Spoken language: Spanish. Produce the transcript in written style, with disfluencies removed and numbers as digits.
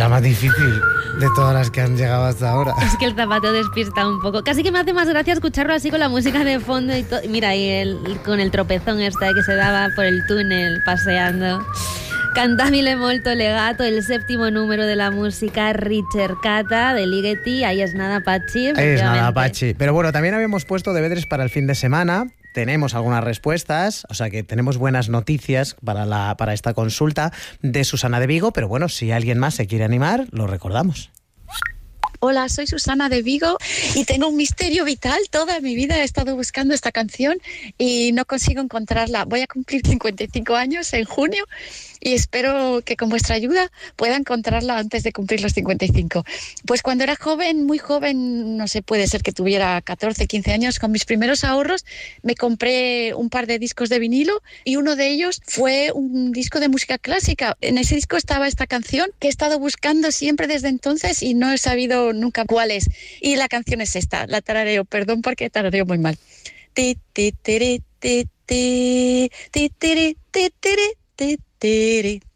la más difícil de todas las que han llegado hasta ahora. Es que el zapato despista un poco. Casi que me hace más gracia escucharlo así con la música de fondo y todo. Mira, con el tropezón que se daba por el túnel paseando. Cantabile molto legato, el séptimo número de la música Ricercata de Ligeti. Ahí es nada, Pachi. Ahí es nada, Pachi. Pero bueno, también habíamos puesto deberes para el fin de semana. Tenemos algunas respuestas, o sea que tenemos buenas noticias para esta consulta de Susana de Vigo, pero bueno, si alguien más se quiere animar, lo recordamos. Hola, soy Susana de Vigo y tengo un misterio vital. Toda mi vida he estado buscando esta canción y no consigo encontrarla. Voy a cumplir 55 años en junio y espero que con vuestra ayuda pueda encontrarla antes de cumplir los 55. Pues cuando era joven, muy joven, no sé, puede ser que tuviera 14, 15 años, con mis primeros ahorros me compré un par de discos de vinilo y uno de ellos fue un disco de música clásica. En ese disco estaba esta canción que he estado buscando siempre desde entonces y no he sabido nunca cuál es. Y la canción es esta, la tarareo, perdón porque tarareo muy mal. Ti, ti, tiri, ti, ti, ti, tiri, ti, tiri, ti, tiri,